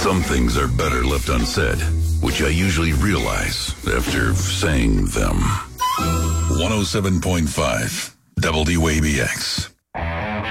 Some things are better left unsaid, which I usually realize after saying them. 107.5 WDWABX.